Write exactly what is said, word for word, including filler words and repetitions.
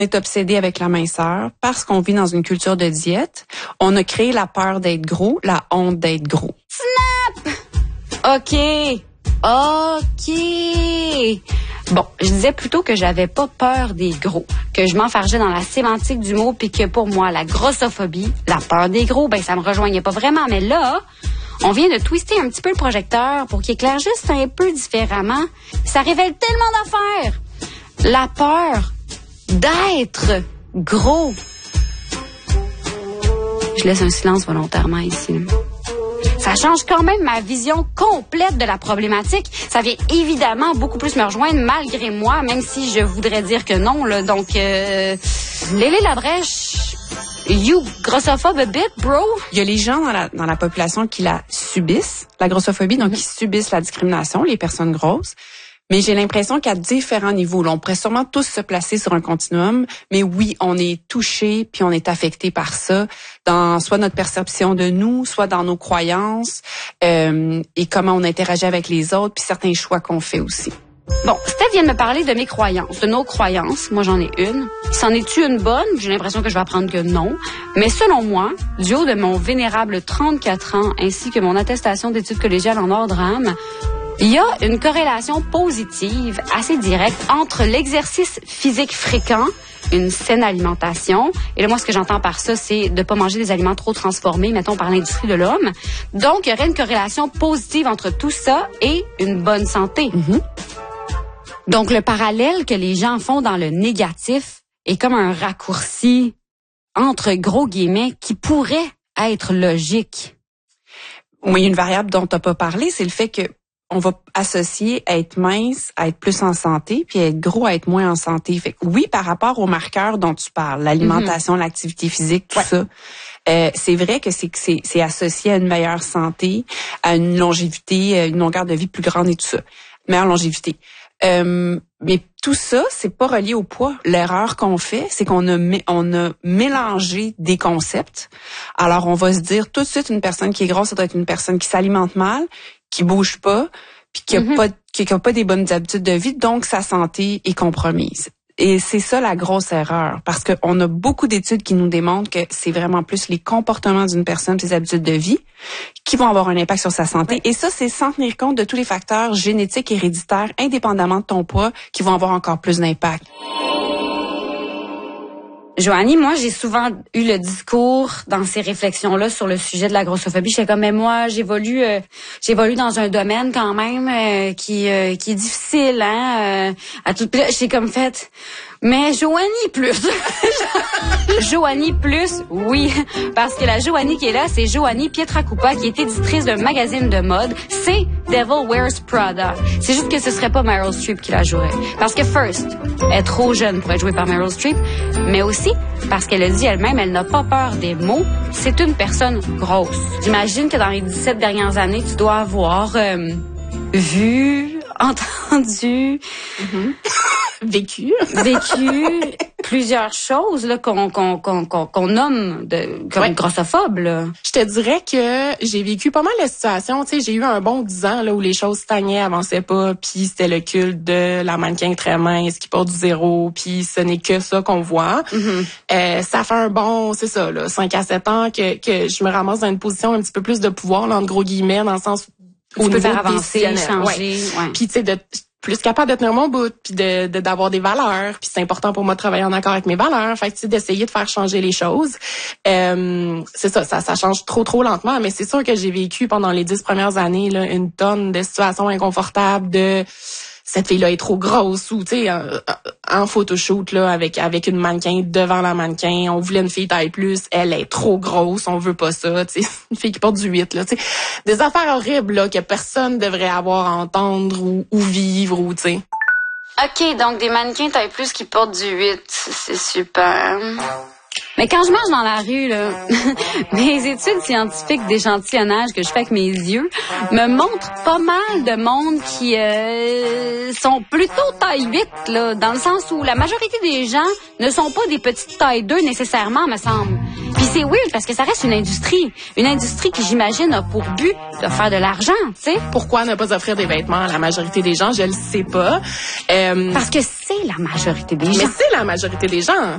est obsédé avec la minceur, parce qu'on vit dans une culture de diète, on a créé la peur d'être gros, la honte d'être gros. Snap! OK. OK. Bon, je disais plutôt que j'avais pas peur des gros, que je m'enfargeais dans la sémantique du mot, puis que pour moi, la grossophobie, la peur des gros, ben ça me rejoignait pas vraiment. Mais là, on vient de twister un petit peu le projecteur pour qu'il éclaire juste un peu différemment. Ça révèle tellement d'affaires. La peur d'être gros. Je laisse un silence volontairement ici. Ça change quand même ma vision complète de la problématique. Ça vient évidemment beaucoup plus me rejoindre malgré moi, même si je voudrais dire que non. Là. Donc, euh, Lélé Labrèche, you grossophobe a bit, bro? Il y a les gens dans la, dans la population qui la subissent, la grossophobie, donc mm-hmm. qui subissent la discrimination, les personnes grosses. Mais j'ai l'impression qu'à différents niveaux, là, on pourrait sûrement tous se placer sur un continuum, mais oui, on est touché puis on est affecté par ça, dans soit notre perception de nous, soit dans nos croyances euh, et comment on interagit avec les autres, puis certains choix qu'on fait aussi. Bon, Steph vient de me parler de mes croyances, de nos croyances. Moi, j'en ai une. C'en est-tu une bonne? J'ai l'impression que je vais apprendre que non. Mais selon moi, du haut de mon vénérable trente-quatre ans, ainsi que mon attestation d'études collégiales en ordre âme, il y a une corrélation positive assez directe entre l'exercice physique fréquent, une saine alimentation, et là, moi, ce que j'entends par ça, c'est de pas manger des aliments trop transformés, mettons, par l'industrie de l'homme. Donc, il y aurait une corrélation positive entre tout ça et une bonne santé. Mm-hmm. Donc, le parallèle que les gens font dans le négatif est comme un raccourci entre gros guillemets qui pourrait être logique. Oui, une variable dont tu n'as pas parlé, c'est le fait que on va associer être mince à être plus en santé, puis être gros à être moins en santé. Fait que oui, par rapport aux marqueurs dont tu parles, l'alimentation, mm-hmm. l'activité physique, tout ouais. ça, euh, c'est vrai que c'est que c'est, c'est associé à une meilleure santé, à une longévité, une longueur de vie plus grande et tout ça, meilleure longévité. Euh, mais tout ça, c'est pas relié au poids. L'erreur qu'on fait, c'est qu'on a on a mélangé des concepts. Alors on va se dire tout de suite une personne qui est grosse, ça doit être une personne qui s'alimente mal, qui bouge pas, puis qui a mm-hmm. pas qui a pas des bonnes habitudes de vie, donc sa santé est compromise. Et c'est ça la grosse erreur, parce que on a beaucoup d'études qui nous démontrent que c'est vraiment plus les comportements d'une personne, ses habitudes de vie, qui vont avoir un impact sur sa santé. Ouais. Et ça, c'est sans tenir compte de tous les facteurs génétiques, héréditaires, indépendamment de ton poids, qui vont avoir encore plus d'impact. Joanie, moi, j'ai souvent eu le discours dans ces réflexions-là sur le sujet de la grossophobie. J'étais comme, mais moi, j'évolue, euh, j'évolue dans un domaine quand même euh, qui euh, qui est difficile, hein. Euh, à tout, j'ai comme fait, mais Joanie plus, Joanie plus, oui, parce que la Joanie qui est là, c'est Joanie Pietracupa, qui est éditrice d'un magazine de mode. C'est Devil Wears Prada. C'est juste que ce serait pas Meryl Streep qui la jouerait, parce que first, elle est trop jeune pour être jouée par Meryl Streep, mais aussi parce qu'elle a dit elle-même, elle n'a pas peur des mots. C'est une personne grosse. J'imagine que dans les dix-sept dernières années, tu dois avoir euh, vu, entendu, mm-hmm. vécu, vécu plusieurs choses là qu'on qu'on qu'on qu'on, qu'on nomme de comme ouais. grossophobe là. Je te dirais que j'ai vécu pas mal de situations, tu sais, j'ai eu un bon dix ans là où les choses stagnaient, avançaient pas, puis c'était le culte de la mannequin très mince qui part du zéro, puis ce n'est que ça qu'on voit. Mm-hmm. Euh, ça fait un bon, c'est ça là, cinq à sept ans que que je me ramasse dans une position un petit peu plus de pouvoir là, entre gros guillemets, dans le sens où tu peux faire avancer, changer, ouais. ouais. Puis tu sais de plus capable de tenir mon bout, puis de, de d'avoir des valeurs, puis c'est important pour moi de travailler en accord avec mes valeurs, fait que tu sais d'essayer de faire changer les choses. Euh, c'est ça, ça ça change trop trop lentement, mais c'est sûr que j'ai vécu pendant les dix premières années là une tonne de situations inconfortables de cette fille-là est trop grosse ou tu sais en, en photoshoot là avec avec une mannequin devant la mannequin, on voulait une fille taille plus, elle est trop grosse, on veut pas ça, tu sais une fille qui porte du huit là, tu sais des affaires horribles là que personne devrait avoir à entendre ou, ou vivre ou tu sais. OK, donc des mannequins taille plus qui portent du huit, c'est super. Mais quand je marche dans la rue, là, mes études scientifiques d'échantillonnage que je fais avec mes yeux me montrent pas mal de monde qui euh, sont plutôt taille huit, là, dans le sens où la majorité des gens ne sont pas des petites tailles deux nécessairement, me semble. Puis c'est weird parce que ça reste une industrie. Une industrie qui, j'imagine, a pour but de faire de l'argent, tu sais. Pourquoi ne pas offrir des vêtements à la majorité des gens? Je le sais pas. Euh... Parce que c'est la majorité des gens. Mais c'est la majorité des gens.